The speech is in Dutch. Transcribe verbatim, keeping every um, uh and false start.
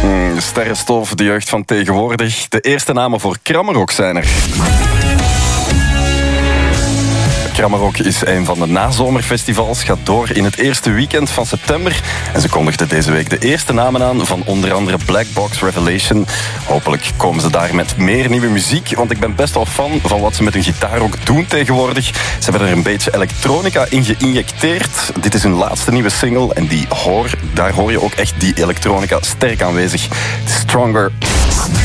Mm, sterrenstof, de jeugd van tegenwoordig. De eerste namen voor Krammerok zijn er. Krammerok is een van de nazomerfestivals, gaat door in het eerste weekend van september. En ze kondigden deze week de eerste namen aan van onder andere Black Box Revelation. Hopelijk komen ze daar met meer nieuwe muziek, want ik ben best wel fan van wat ze met hun gitaar ook doen tegenwoordig. Ze hebben er een beetje elektronica in geïnjecteerd. Dit is hun laatste nieuwe single en die hoor, daar hoor je ook echt die elektronica sterk aanwezig. Stronger.